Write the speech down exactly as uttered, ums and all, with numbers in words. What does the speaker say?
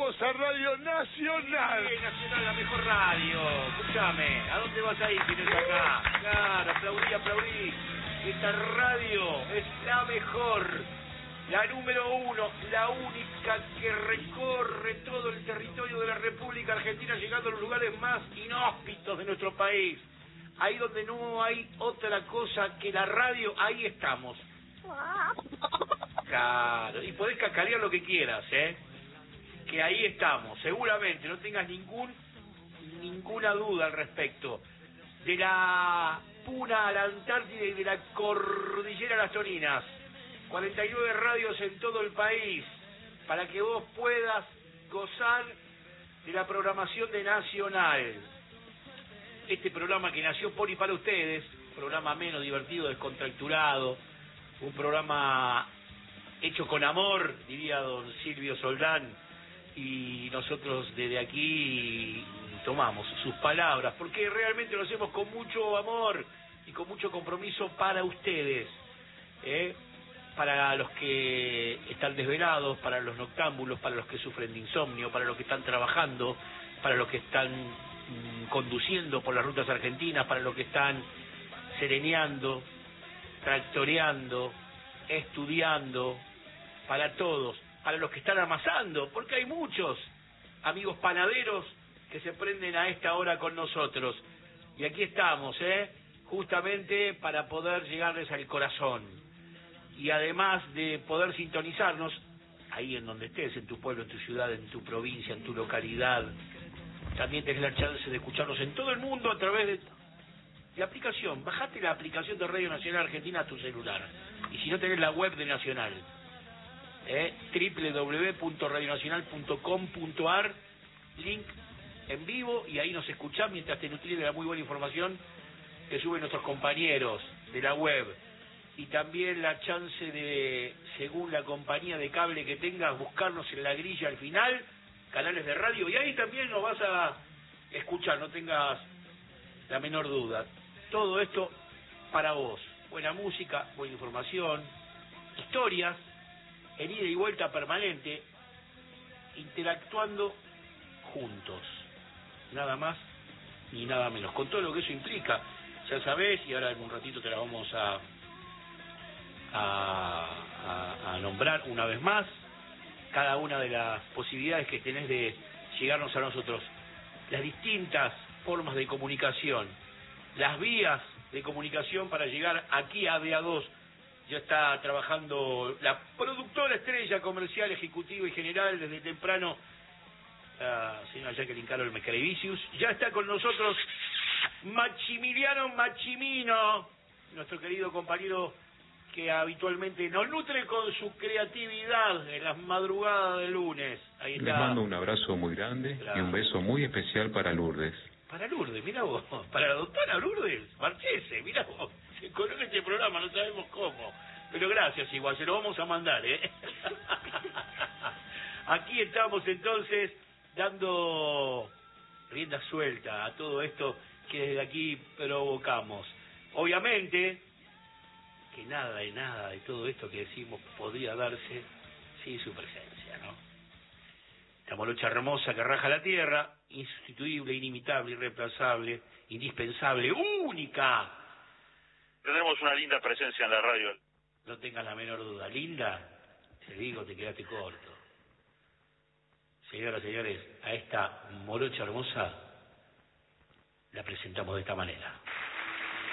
Vamos a Radio Nacional. Sí, Nacional, la mejor radio. Escúchame, ¿a dónde vas a ir si no es acá? Claro, aplaudí, aplaudí. Esta radio es la mejor, la número uno, la única que recorre todo el territorio de la República Argentina, llegando a los lugares más inhóspitos de nuestro país. Ahí donde no hay otra cosa que la radio, ahí estamos. Claro, y podés cacarear lo que quieras, ¿eh? Que ahí estamos, seguramente, no tengas ningún ninguna duda al respecto. De la Puna a la Antártida y de la Cordillera a las Toninas, cuarenta y nueve radios en todo el país, para que vos puedas gozar de la programación de Nacional. Este programa que nació por y para ustedes, programa menos divertido, descontracturado, un programa hecho con amor, diría don Silvio Soldán, y nosotros desde aquí tomamos sus palabras, porque realmente lo hacemos con mucho amor y con mucho compromiso para ustedes, ¿eh? Para los que están desvelados, para los noctámbulos, para los que sufren de insomnio, para los que están trabajando, para los que están mmm, conduciendo por las rutas argentinas, para los que están sereneando, tractoreando, estudiando, para todos, para los que están amasando, porque hay muchos amigos panaderos que se prenden a esta hora con nosotros. Y aquí estamos, ¿eh? Justamente para poder llegarles al corazón. Y además de poder sintonizarnos, ahí en donde estés, en tu pueblo, en tu ciudad, en tu provincia, en tu localidad, también tenés la chance de escucharnos en todo el mundo a través de la aplicación. Bajate la aplicación de Radio Nacional Argentina a tu celular. Y si no, tenés la web de Nacional, ¿eh? doble u doble u doble u punto radio nacional punto com punto a r, link en vivo, y ahí nos escuchás mientras te nutrís de la muy buena información que suben nuestros compañeros de la web. Y también la chance de, según la compañía de cable que tengas, buscarnos en la grilla al final, canales de radio, y ahí también nos vas a escuchar, no tengas la menor duda. Todo esto para vos. Buena música, buena información, historias, en ida y vuelta permanente, interactuando juntos. Nada más ni nada menos. Con todo lo que eso implica, ya sabés, y ahora en un ratito te la vamos a, a, a, a nombrar una vez más, cada una de las posibilidades que tenés de llegarnos a nosotros, las distintas formas de comunicación, las vías de comunicación para llegar aquí a D A dos. Ya está trabajando la productora estrella comercial, ejecutiva y general desde temprano, la señora Jacqueline Carol Mescarevicius. Ya está con nosotros Maximiliano Machimino, nuestro querido compañero que habitualmente nos nutre con su creatividad en las madrugadas de lunes. Ahí está. Les mando un abrazo muy grande, claro, y un beso muy especial para Lourdes. Para Lourdes, mira vos, para la doctora Lourdes Marchese, mira vos, se conoce este programa, no sabemos cómo, pero gracias igual, se lo vamos a mandar, ¿eh? Aquí estamos entonces dando rienda suelta a todo esto que desde aquí provocamos. Obviamente que nada de nada de todo esto que decimos podría darse sin su presencia, ¿no? La morocha hermosa que raja la tierra, insustituible, inimitable, irreemplazable, indispensable, única. Tenemos una linda presencia en la radio. No tengas la menor duda. Linda, te digo, te quedaste corto. Señoras y señores, a esta morocha hermosa la presentamos de esta manera.